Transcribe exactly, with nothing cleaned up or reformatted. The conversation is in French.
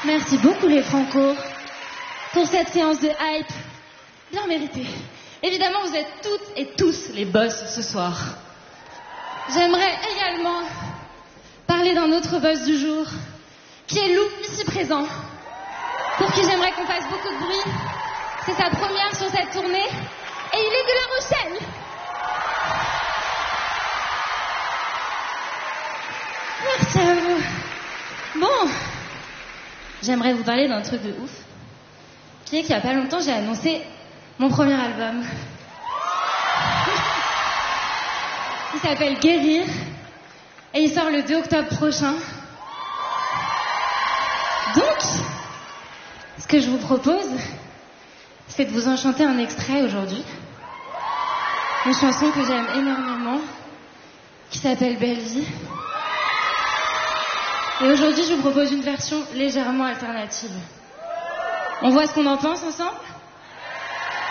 Merci beaucoup les Franco pour cette séance de hype bien méritée. Évidemment, vous êtes toutes et tous les boss ce soir. J'aimerais également parler d'un autre boss du jour, qui est Lou, ici présent, pour qui j'aimerais qu'on fasse beaucoup de bruit. C'est sa première sur cette tournée, et il est de La Rochelle. Merci à vous. Bon, j'aimerais vous parler d'un truc de ouf, qui est qu'il y a pas longtemps, j'ai annoncé mon premier album. Il s'appelle Guérir, et il sort le deux octobre prochain. Donc, ce que je vous propose, c'est de vous en chanter un extrait aujourd'hui. Une chanson que j'aime énormément, qui s'appelle Belle Vie. Et aujourd'hui, je vous propose une version légèrement alternative. On voit ce qu'on en pense ensemble ?